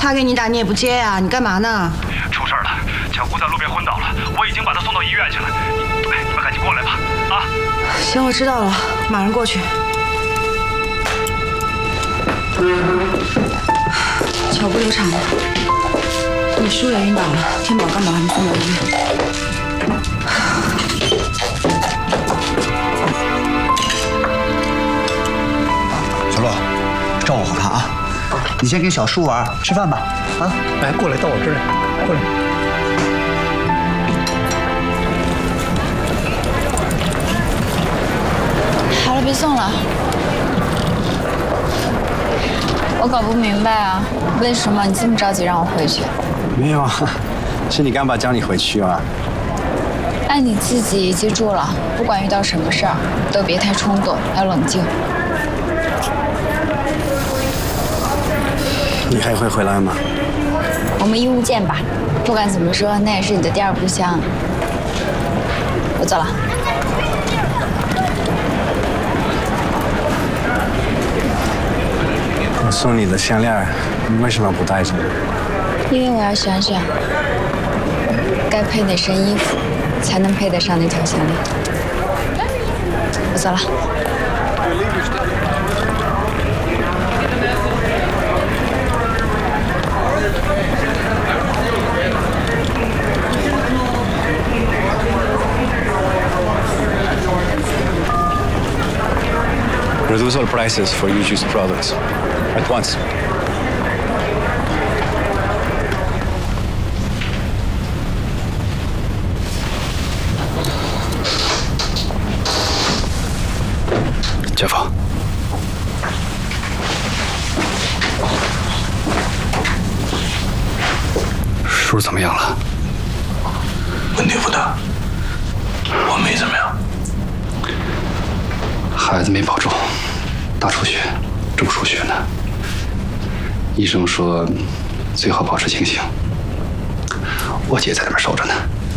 他给你打你也不接呀，你干嘛呢？ 出事了，强姑在路边昏倒了，我已经把她送到医院去了。你们赶紧过来吧，啊！ 行，我知道了，马上过去。巧不流产了，你叔也晕倒了，天宝、刚宝还没送到医院。 小洛，照顾好他啊！你先跟小叔玩，吃饭吧。啊， 来，过来到我这儿来，过来。 好了，别送了。我搞不明白啊，为什么你这么着急让我回去？ 没有啊，是你干爸叫你回去啊。 那你自己记住了，不管遇到什么事儿，都别太冲动，要冷静。 你还会回来吗？ 我们义乌见吧。不管怎么说，那也是你的第二故乡。我走了。 我送你的项链，你为什么不戴着？ 因为我要想想，该配哪身衣服，才能配得上那条项链。我走了。 Reduce all prices for used products at once. Jeff， 叔怎么样了？ 问题不大，我没怎么样。 孩子没保重，大出血，正输血呢。医生说最好保持清醒。我姐在那边守着呢。